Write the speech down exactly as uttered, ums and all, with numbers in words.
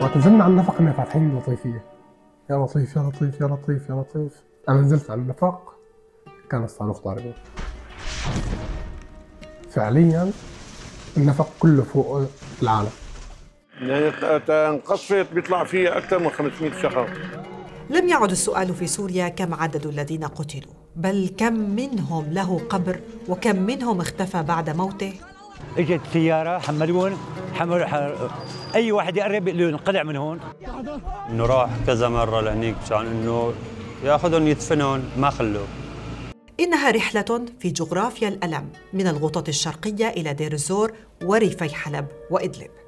وقت نزلنا على النفق كنا فاتحين لطيفية، يا لطيف يا لطيف يا لطيف يا لطيف. أنا نزلت على النفق كان الصاروخ ضاربه. فعليا النفق كله فوق العالم. يعني انقصفت بيطلع فيها أكثر من خمسمئة شخص. لم يعد السؤال في سوريا كم عدد الذين قتلوا، بل كم منهم له قبر وكم منهم اختفى بعد موته. اجت سيارة حملون حمل حر... أي واحد يقرب له انقلع من هون. إنه راح كذا مرة لهنيك مشان إنه ياخذهم يدفنهم ما خلوه. إنها رحلة في جغرافيا الألم من الغوطة الشرقية إلى دير الزور وريفي حلب وإدلب.